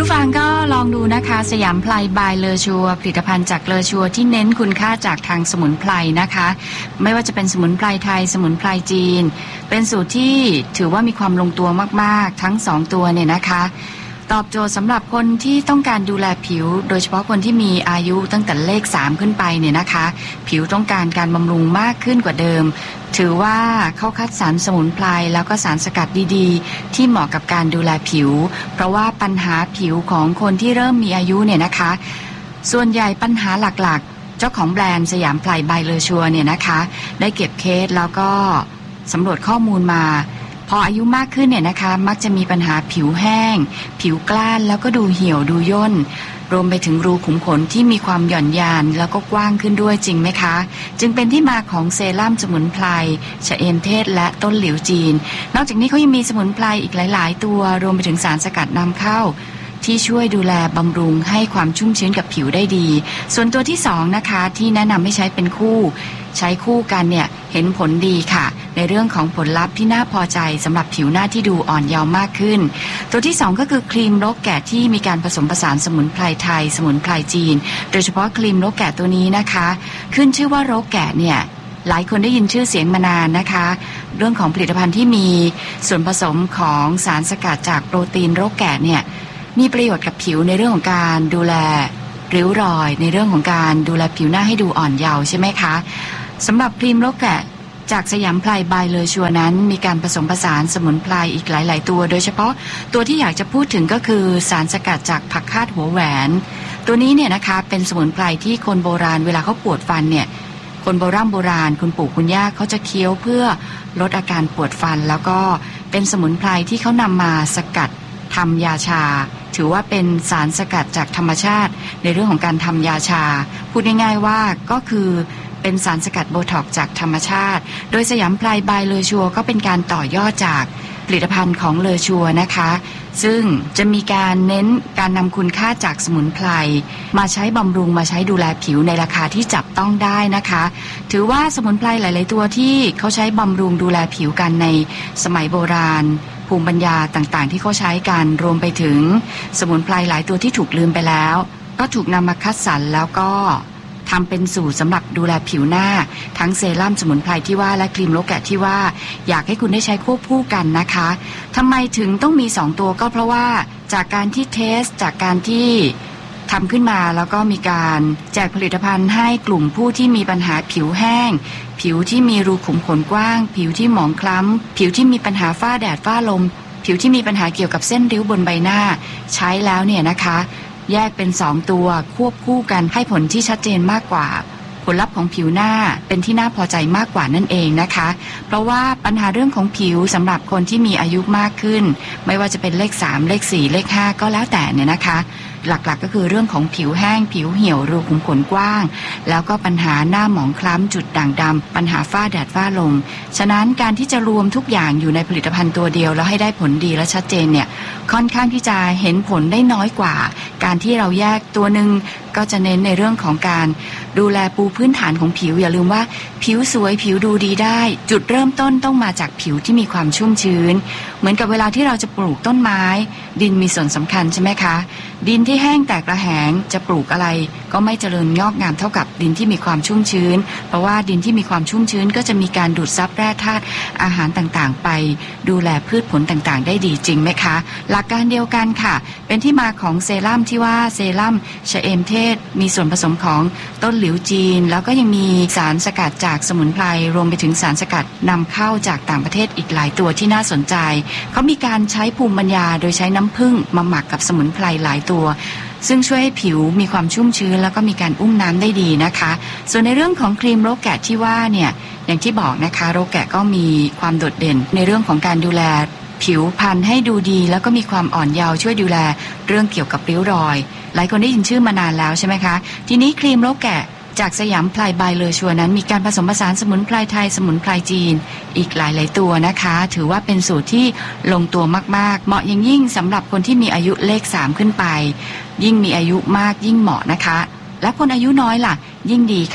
ผู้ฟังก็ลองดูนะคะสยามไพรบายเลอชัวผลิตภัณฑ์จากเลอชัวที่เน้นคุณค่าจากทางสมุนไพรนะคะไม่ว่าจะเป็นสมุนไพรไทยสมุนไพรจีนเป็นสูตรที่ถือว่ามีความลงตัวมากๆทั้ง2ตัวเนี่ยนะคะตอบโจทย์สำหรับคนที่ต้องการดูแลผิวโดยเฉพาะคนที่มีอายุตั้งแต่เลข3ขึ้นไปเนี่ยนะคะผิวต้องการการบำรุงมากขึ้นกว่าเดิมถือว่าเขาคัดสรรสมุนไพรแล้วก็สารสกัดดีๆที่เหมาะกับการดูแลผิวเพราะว่าปัญหาผิวของคนที่เริ่มมีอายุเนี่ยนะคะส่วนใหญ่ปัญหาหลักๆเจ้าของแบรนด์สยามไพรบายเลอชัวเนี่ยนะคะได้เก็บเคสแล้วก็สำรวจข้อมูลมาพออายุมากขึ้นเนี่ยนะคะมักจะมีปัญหาผิวแห้งผิวกล้านแล้วก็ดูเหี่ยวดูย่นรวมไปถึงรูขุมขนที่มีความหย่อนยานแล้วก็กว้างขึ้นด้วยจริงไหมคะจึงเป็นที่มาของเซรั่มสมุนไพรชะเอมเทศและต้นหลิวจีนนอกจากนี้เขายังมีสมุนไพรอีกหลายๆตัวรวมไปถึงสารสกัดนำเข้าที่ช่วยดูแลบำรุงให้ความชุ่มชื้นกับผิวได้ดีส่วนตัวที่2นะคะที่แนะนำให้ใช้เป็นคู่ใช้คู่กันเนี่ยเห็นผลดีค่ะในเรื่องของผลลัพธ์ที่น่าพอใจสำหรับผิวหน้าที่ดูอ่อนเยาว์มากขึ้นตัวที่2ก็คือครีมรกแกะที่มีการผสมผสานสมุนไพรไทยสมุนไพรจีนโดยเฉพาะครีมรกแกะตัวนี้นะคะขึ้นชื่อว่ารกแกะเนี่ยหลายคนได้ยินชื่อเสียงมานานนะคะเรื่องของผลิตภัณฑ์ที่มีส่วนผสมของสารสกัดจากโปรตีนรกแกะเนี่ยมีประโยชน์กับผิวในเรื่องของการดูแลริ้วรอยในเรื่องของการดูแลผิวหน้าให้ดูอ่อนเยาว์ใช่ไหมคะสำหรับครีมรกแกะจากสยามไพรบายเลอชัวนั้นมีการผสมผสานสมุนไพรอีกหลายๆตัวโดยเฉพาะตัวที่อยากจะพูดถึงก็คือสารสกัดจากผักคาดหัวแหวนตัวนี้เนี่ยนะคะเป็นสมุนไพรที่คนโบราณเวลาเขาปวดฟันเนี่ยคนโบราณคุณปู่คุณย่าเขาจะเคี้ยวเพื่อลดอาการปวดฟันแล้วก็เป็นสมุนไพรที่เขานำมาสกัดทำยาชาถือว่าเป็นสารสกัดจากธรรมชาติในเรื่องของการทำยาชาพูดง่ายๆว่าก็คือเป็นสารสกัดโบท็อกซ์จากธรรมชาติโดยสยามไพรบายเลอชัวก็เป็นการต่อยอดจากผลิตภัณฑ์ของเลอชัวนะคะซึ่งจะมีการเน้นการนำคุณค่าจากสมุนไพรมาใช้บำรุงมาใช้ดูแลผิวในราคาที่จับต้องได้นะคะถือว่าสมุนไพรหลายๆตัวที่เขาใช้บำรุงดูแลผิวกันในสมัยโบราณภูมิปัญญาต่างๆที่เขาใช้กันรวมไปถึงสมุนไพรหลายตัวที่ถูกลืมไปแล้วก็ถูกนำมาคัดสรรแล้วก็ทำเป็นสูตรสำหรับดูแลผิวหน้าทั้งเซรั่มสมุนไพรที่ว่าและครีมรกแกะที่ว่าอยากให้คุณได้ใช้ควบคู่กันนะคะทำไมถึงต้องมี2ตัวก็เพราะว่าจากการที่เทสจากการที่ทำขึ้นมาแล้วก็มีการแจกผลิตภัณฑ์ให้กลุ่มผู้ที่มีปัญหาผิวแห้งผิวที่มีรูขุมขนกว้างผิวที่หมองคล้ำผิวที่มีปัญหาฝ้าแดดฝ้าลมผิวที่มีปัญหาเกี่ยวกับเส้นริ้วบนใบหน้าใช้แล้วเนี่ยนะคะแยกเป็น2ตัวควบคู่กันให้ผลที่ชัดเจนมากกว่าผลลัพธ์ของผิวหน้าเป็นที่น่าพอใจมากกว่านั่นเองนะคะเพราะว่าปัญหาเรื่องของผิวสำหรับคนที่มีอายุมากขึ้นไม่ว่าจะเป็นเลข3เลข4เลข5ก็แล้วแต่เนี่ยนะคะหลักๆ ก็คือเรื่องของผิวแห้งผิวเหี่ยวรูขุมขนกว้างแล้วก็ปัญหาหน้าหมองคล้ำจุดด่างดำปัญหาฝ้าแดดฝ้าลมฉะนั้นการที่จะรวมทุกอย่างอยู่ในผลิตภัณฑ์ตัวเดียวแล้วให้ได้ผลดีและชัดเจนเนี่ยค่อนข้างที่จะเห็นผลได้น้อยกว่าการที่เราแยกตัวหนึ่งก็จะเน้นในเรื่องของการดูแลปูพื้นฐานของผิวอย่าลืมว่าผิวสวยผิวดูดีได้จุดเริ่มต้นต้องมาจากผิวที่มีความชุ่มชื้นเหมือนกับเวลาที่เราจะปลูกต้นไม้ดินมีส่วนสำคัญใช่ไหมคะดินที่แห้งแตกระแหงจะปลูกอะไรก็ไม่เจริญงอกงามเท่ากับดินที่มีความชุ่มชื้นเพราะว่าดินที่มีความชุ่มชื้นก็จะมีการดูดซับแร่ธาตุอาหารต่างๆไปดูแลพืชผลต่างๆได้ดีจริงไหมคะหลักการเดียวกันค่ะเป็นที่มาของเซรั่มที่ว่าเซรั่มชะเอมเทศมีส่วนผสมของต้นหลิวจีนแล้วก็ยังมีสารสกัดจากสมุนไพรรวมไปถึงสารสกัดนำเข้าจากต่างประเทศอีกหลายตัวที่น่าสนใจเขามีการใช้ภูมิปัญญาโดยใช้น้ำผึ้งมาหมักกับสมุนไพรหลายตัวซึ่งช่วยให้ผิวมีความชุ่มชื้นแล้วก็มีการอุ้มน้ำได้ดีนะคะส่วนในเรื่องของครีมรกแกะที่ว่าเนี่ยอย่างที่บอกนะคะรกแกะก็มีความโดดเด่นในเรื่องของการดูแลผิวพรรณให้ดูดีแล้วก็มีความอ่อนเยาว์ช่วยดูแลเรื่องเกี่ยวกับริ้วรอยหลายคนได้ยินชื่อมานานแล้วใช่ไหมคะทีนี้ครีมรกแกะจากสยามไพรบายเลอชัวนั้นมีการผสมผสานสมุนไพรไทยสมุนไพรจีนอีกหลายๆตัวนะคะถือว่าเป็นสูตรที่ลงตัวมากๆเหมาะอย่างยิ่งสำหรับคนที่มีอายุเลข3ขึ้นไปยิ่งมีอายุมากยิ่งเหมาะนะคะและคนอายุน้อยล่ะยิ่งดีค่ะ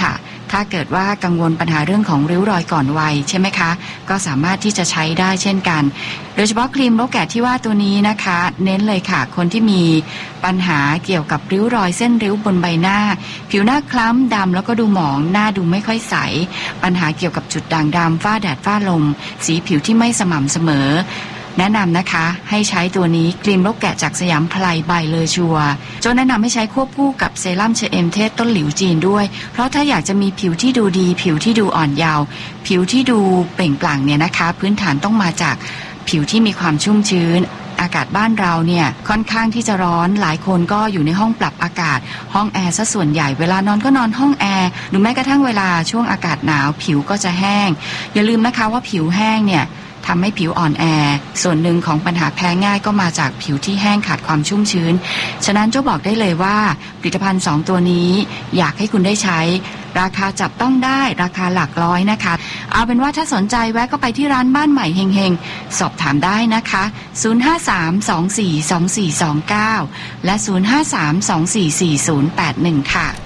ถ้าเกิดว่ากังวลปัญหาเรื่องของริ้วรอยก่อนวัยใช่ไหมคะก็สามารถที่จะใช้ได้เช่นกันโดยเฉพาะครีมโรคแกะที่ว่าตัวนี้นะคะเน้นเลยค่ะคนที่มีปัญหาเกี่ยวกับริ้วรอยเส้นริ้วบนใบหน้าผิวหน้าคล้ำดำแล้วก็ดูหมองหน้าดูไม่ค่อยใสปัญหาเกี่ยวกับจุดด่างดำฝ้าแดดฝ้าลมสีผิวที่ไม่สม่ำเสมอแนะนำนะคะให้ใช้ตัวนี้ครีมโรคแกะจากสยามไพรบายเลอชัวโจแนะนำให้ใช้ควบคู่กับเซรั่มเชเอมเทศต้นหลิวจีนด้วยเพราะถ้าอยากจะมีผิวที่ดูดีผิวที่ดูอ่อนเยาว์ผิวที่ดูเปล่งปลั่งเนี่ยนะคะพื้นฐานต้องมาจากผิวที่มีความชุ่มชื้นอากาศบ้านเราเนี่ยค่อนข้างที่จะร้อนหลายคนก็อยู่ในห้องปรับอากาศห้องแอร์ซะส่วนใหญ่เวลานอนก็นอนห้องแอร์หรือแม้กระทั่งเวลาช่วงอากาศหนาวผิวก็จะแห้งอย่าลืมนะคะว่าผิวแห้งเนี่ยทำให้ผิวอ่อนแอส่วนหนึ่งของปัญหาแพ้ง่ายก็มาจากผิวที่แห้งขาดความชุ่มชื้นฉะนั้นโจ้บอกได้เลยว่าผลิตภัณฑ์2ตัวนี้อยากให้คุณได้ใช้ราคาจับต้องได้ราคาหลักร้อยนะคะเอาเป็นว่าถ้าสนใจแวะก็ไปที่ร้านบ้านใหม่เฮงๆสอบถามได้นะคะ053242429และ053244081ค่ะ